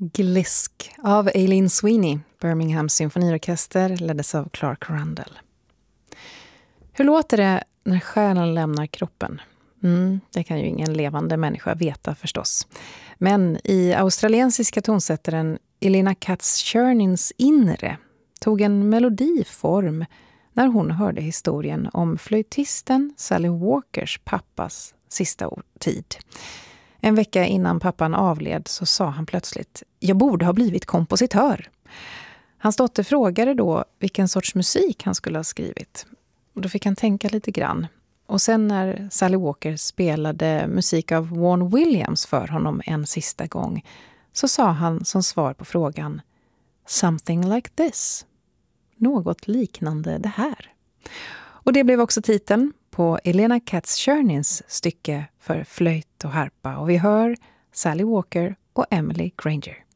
Glisk av Aileen Sweeney, Birminghams symfoniorkester, leddes av Clark Rundell. Hur låter det när själen lämnar kroppen? Det kan ju ingen levande människa veta förstås. Men i australiensiska tonsättaren Elena Katz-Chernins inre tog en melodiform när hon hörde historien om flöjtisten Sally Walkers pappas sista tid. En vecka innan pappan avled så sa han plötsligt: "Jag borde ha blivit kompositör." Hans dotter frågade då vilken sorts musik han skulle ha skrivit. Och då fick han tänka lite grann. Och sen när Sally Walker spelade musik av Vaughan Williams för honom en sista gång så sa han som svar på frågan: "Something like this." Något liknande det här. Och det blev också titeln på Elena Katz-Chernins stycke för flöjt och harpa. Och vi hör Sally Walker och Emily Granger.